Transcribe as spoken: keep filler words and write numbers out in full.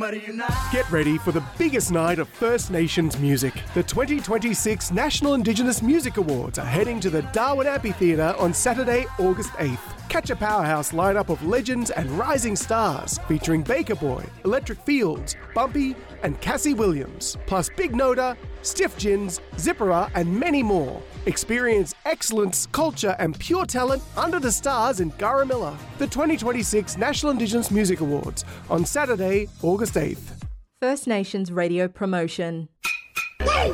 Get ready for the biggest night of First Nations music. The twenty twenty-six National Indigenous Music Awards are heading to the Darwin Amphitheatre on Saturday, August eighth. Catch a powerhouse lineup of legends and rising stars featuring Baker Boy, Electric Fields, Bumpy and Cassie Williams, plus Big Noda, Stiff Gins, Zippera and many more. Experience excellence, culture and pure talent under the stars in Garamilla. The twenty twenty-six National Indigenous Music Awards on Saturday, August eighth. First Nations Radio Promotion.